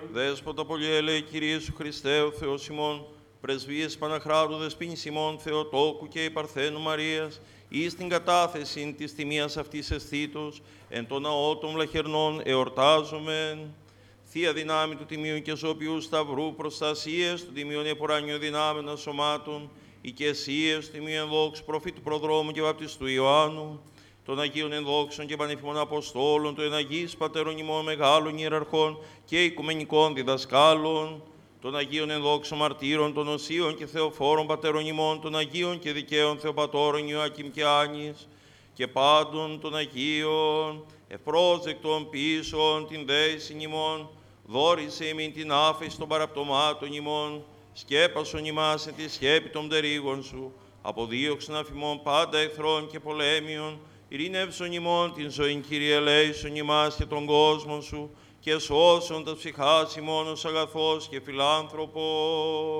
Δέσποτα πολυέλεε, Κύριε Ιησού Χριστέ, ο Θεός ημών, πρεσβείες Παναχράτου Δεσποίνης ημών, Θεοτόκου και η Παρθένου Μαρίας, εις την κατάθεση της τιμίας αυτής αισθήτως, εν το ναό των Βλαχερνών εορτάζομεν. Θεία δυνάμει του Τιμίου και Ζωπιού Σταυρού, προστασίες του Τιμίου Επουράνιου δυνάμεων σωμάτων, οικεσίες του Τιμίου ενδόξου προφήτου προδρόμου και βαπτιστού Ιωάννου, των Αγίων ενδόξων και πανεφημών Αποστόλων, των Αγίης Πατέρων ημών μεγάλων ιεραρχών και οικουμενικών διδασκάλων, των Αγίων ενδόξων μαρτύρων, των Οσίων και Θεοφόρων Πατέρων ημών, των Αγίων και δικαίων Θεοπατώρων Ιωάκημ και Άνης, και πάντων των Αγίων, ευπρόσδεκτων πίσων την δέησιν ημών, δόρισε ημίν την άφεση των παραπτωμάτων ημών, σκέπασον ημάς εν τη σκέπη των πτερίγων σου, αποδίωξον αφημών πάντα εχθρών και πολέμιων, ειρήνευσον ημών την ζωήν, Κύριε, ελέησον ημάς και τον κόσμο σου, και σώσον τα ψυχάς ημών ως αγαθός και φιλάνθρωπος.